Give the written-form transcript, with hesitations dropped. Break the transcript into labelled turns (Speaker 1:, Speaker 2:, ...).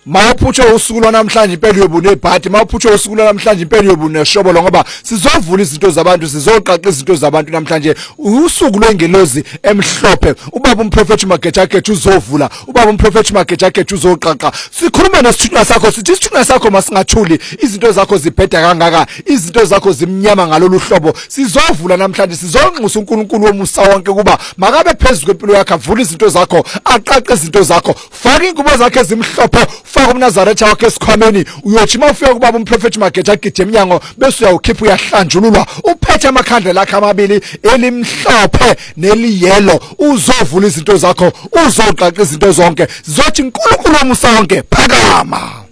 Speaker 1: mawuphutshe usuku lwanamhlanje impela uyobune ibhadi mawuphutshe usuku lwanamhlanje impela uyobune shobolo ngoba sizovula izinto zabantu sizoqaqa izinto zabantu namhlanje usuku lwengelozi emhlophe ubaba umprofeti Magejageja uzovula ubaba umprofeti Magejageja uzoqaqa sikhuluma nesithunywa sakho sithi isithunywa sakho masingathuli izinto zakho zibheda kangaka izinto zakho zimnyama ngalolu hlobo sizovula namhlanje sizonxusa uNkulunkulu womusa wonke kuba makabe phezulu kwempilo yakho avula izinto zakho aqaqa izinto zakho faka ingubo zakhe ezimhlophe faka umNazaretha wakhe esikhwameni uyothi mawufika kubaba umprofeti Magejageja eminyango bese uyawukhipha uyahlanjululwa uphethe amakhandlela akhe amabili elimhlophe neliyelo uzovula izinto zakho uzoqaqa izinto zonke zothi uNkulunkulu womusa wonke phakama.